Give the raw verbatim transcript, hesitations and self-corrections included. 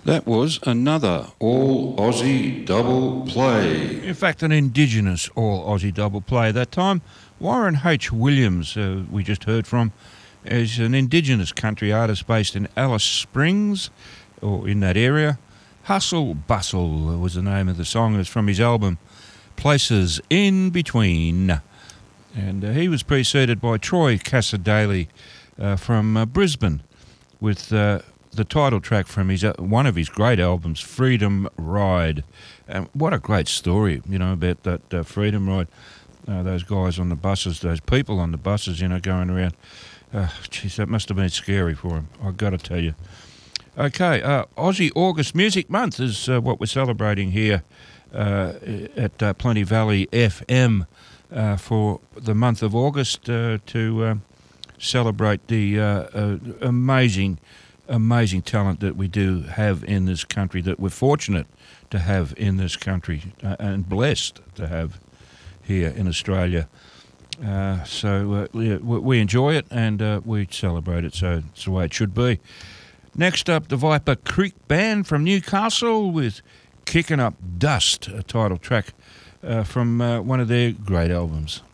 That was another all Aussie double play. In fact, an Indigenous all Aussie double play that time. Warren H. Williams, uh, we just heard from, is an Indigenous country artist based in Alice Springs, or in that area. Hustle Bustle was the name of the song. It was from his album Places in Between. And uh, he was preceded by Troy Cassadaly uh, from uh, Brisbane with uh, the title track from his uh, one of his great albums, Freedom Ride. And what a great story, you know, about that uh, Freedom Ride. Uh, those guys on the buses, those people on the buses, you know, going around. Uh, geez, that must have been scary for him, I've got to tell you. Okay, uh, Aussie August Music Month is uh, what we're celebrating here uh, at uh, Plenty Valley F M uh, for the month of August uh, to uh, celebrate the uh, uh, amazing amazing talent that we do have in this country, that we're fortunate to have in this country uh, and blessed to have here in Australia. Uh, so uh, we, we enjoy it and uh, we celebrate it, so it's the way it should be. Next up, the Viper Creek Band from Newcastle with Kicking Up Dust, a title track uh, from uh, one of their great albums.